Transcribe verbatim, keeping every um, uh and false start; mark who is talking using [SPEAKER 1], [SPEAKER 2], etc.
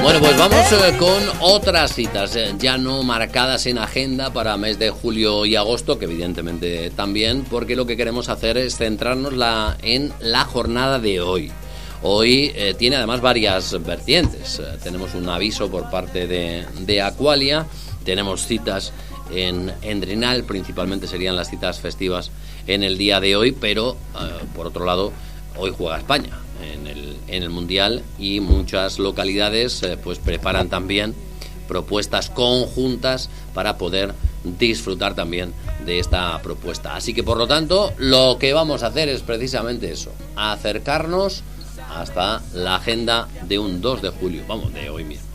[SPEAKER 1] Bueno, pues vamos eh, con otras citas, eh, ya no marcadas en agenda para mes de julio y agosto, que evidentemente también, porque lo que queremos hacer es centrarnos la, en la jornada de hoy. Hoy eh, tiene además varias vertientes. Eh, tenemos un aviso por parte de, de Aqualia, tenemos citas en Endrinal, principalmente serían las citas festivas en el día de hoy, pero eh, por otro lado, hoy juega España en el, en el Mundial y muchas localidades eh, pues preparan también propuestas conjuntas para poder disfrutar también de esta propuesta. Así que por lo tanto, lo que vamos a hacer es precisamente eso, acercarnos hasta la agenda de un dos de julio, vamos, de hoy mismo.